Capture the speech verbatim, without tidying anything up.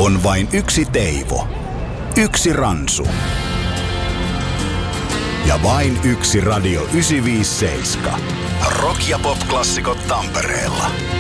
On vain yksi Teivo. Yksi Ransu. Ja vain yksi Radio yhdeksänsataaviisikymmentäseitsemän. Rock- ja pop-klassikot Tampereella.